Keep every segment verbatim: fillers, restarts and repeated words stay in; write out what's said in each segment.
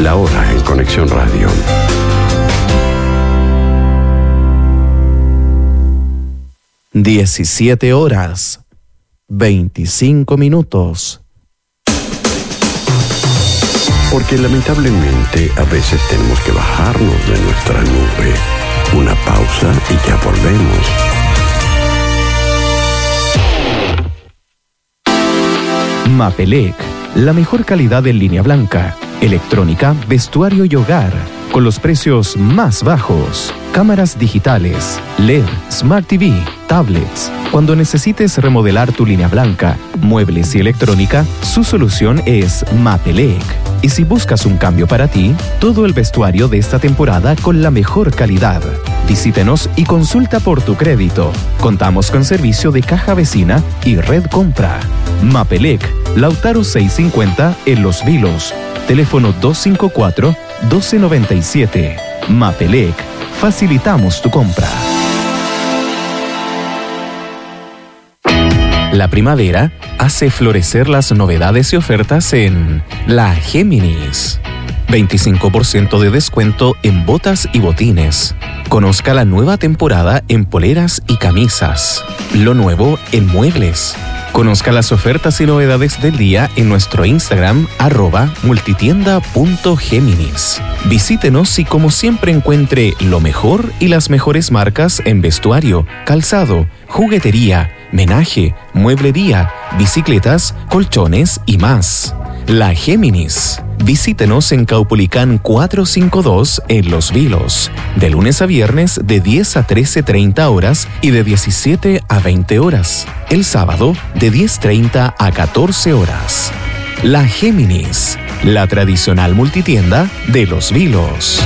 La hora en Conexión Radio. diecisiete horas, veinticinco minutos. Porque lamentablemente a veces tenemos que bajarnos de nuestra nube. Una pausa y ya volvemos. Mapelec, la mejor calidad en línea blanca, electrónica, vestuario y hogar, con los precios más bajos. Cámaras digitales, L E D, Smart T V, tablets. Cuando necesites remodelar tu línea blanca, muebles y electrónica, su solución es Mapelec. Y si buscas un cambio para ti, todo el vestuario de esta temporada con la mejor calidad. Visítenos y consulta por tu crédito. Contamos con servicio de caja vecina y red compra. Mapelec, Lautaro seiscientos cincuenta en Los Vilos. Teléfono dos cinco cuatro, uno dos nueve siete. Mapelec, facilitamos tu compra. La primavera hace florecer las novedades y ofertas en La Géminis. veinticinco por ciento de descuento en botas y botines. Conozca la nueva temporada en poleras y camisas. Lo nuevo en muebles. Conozca las ofertas y novedades del día en nuestro Instagram, arroba multitienda.géminis. Visítenos y como siempre encuentre lo mejor y las mejores marcas en vestuario, calzado, juguetería, menaje, mueblería, bicicletas, colchones y más. La Géminis. Visítenos en Caupolicán cuatrocientos cincuenta y dos en Los Vilos, de lunes a viernes de diez a trece treinta horas y de diecisiete a veinte horas. El sábado de diez treinta a catorce horas. La Géminis, la tradicional multitienda de Los Vilos.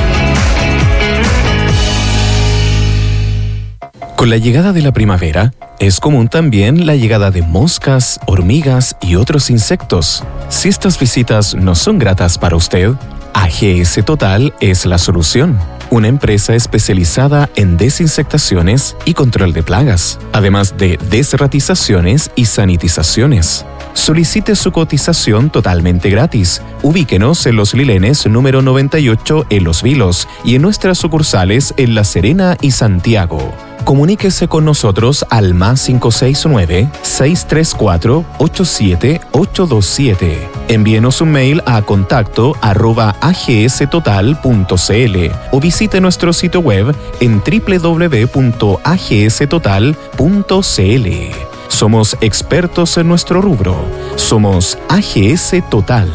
Con la llegada de la primavera, es común también la llegada de moscas, hormigas y otros insectos. Si estas visitas no son gratas para usted, A G S Total es la solución. Una empresa especializada en desinsectaciones y control de plagas, además de desratizaciones y sanitizaciones. Solicite su cotización totalmente gratis. Ubíquenos en Los Lilenes número noventa y ocho en Los Vilos y en nuestras sucursales en La Serena y Santiago. Comuníquese con nosotros al más cinco seis nueve, seis tres cuatro, ocho siete ocho dos siete. Envíenos un mail a contacto arroba agstotal.cl o visite nuestro sitio web en doble u doble u doble u punto a g s total punto c l. Somos expertos en nuestro rubro. Somos A G S Total.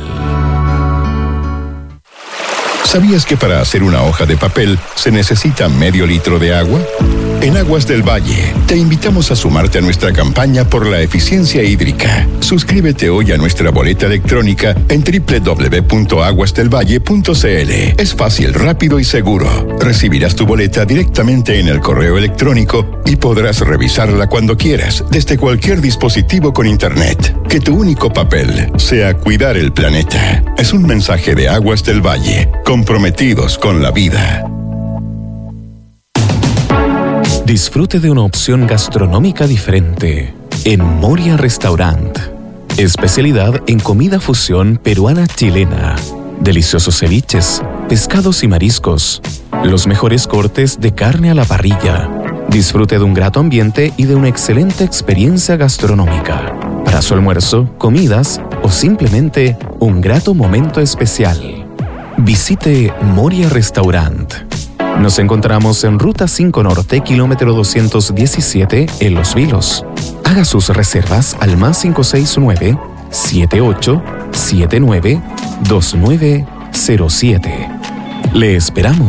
¿Sabías que para hacer una hoja de papel se necesita medio litro de agua? En Aguas del Valle, te invitamos a sumarte a nuestra campaña por la eficiencia hídrica. Suscríbete hoy a nuestra boleta electrónica en doble u doble u doble u punto aguas del valle punto c l. Es fácil, rápido y seguro. Recibirás tu boleta directamente en el correo electrónico y podrás revisarla cuando quieras, desde cualquier dispositivo con internet. Que tu único papel sea cuidar el planeta. Es un mensaje de Aguas del Valle, comprometidos con la vida. Disfrute de una opción gastronómica diferente en Moria Restaurant. Especialidad en comida fusión peruana-chilena. Deliciosos ceviches, pescados y mariscos. Los mejores cortes de carne a la parrilla. Disfrute de un grato ambiente y de una excelente experiencia gastronómica. Para su almuerzo, comidas o simplemente un grato momento especial. Visite Moria Restaurant. Nos encontramos en Ruta cinco Norte, kilómetro doscientos diecisiete, en Los Vilos. Haga sus reservas al más cinco seis nueve, siete ocho siete nueve, dos nueve cero siete. Le esperamos.